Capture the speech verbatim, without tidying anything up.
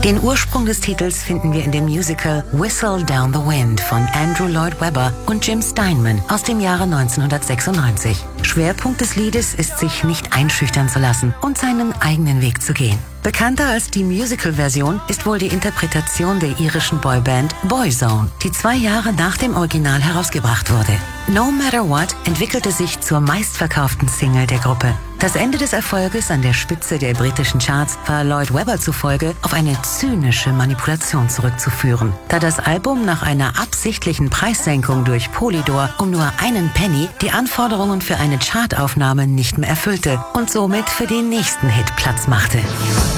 Den Ursprung des Titels finden wir in dem Musical Whistle Down the Wind von Andrew Lloyd Webber und Jim Steinman aus dem Jahre neunzehnhundertsechsundneunzig. Schwerpunkt des Liedes ist, sich nicht einschüchtern zu lassen und seinen eigenen Weg zu gehen. Bekannter als die Musical-Version ist wohl die Interpretation der irischen Boyband Boyzone, die zwei Jahre nach dem Original herausgebracht wurde. No Matter What entwickelte sich zur meistverkauften Single der Gruppe. Das Ende des Erfolges an der Spitze der britischen Charts war Lloyd Webber zufolge auf eine zynische Manipulation zurückzuführen, da das Album nach einer absichtlichen Preissenkung durch Polydor um nur einen Penny die Anforderungen für eine Chartaufnahme nicht mehr erfüllte und somit für den nächsten Hit Platz machte.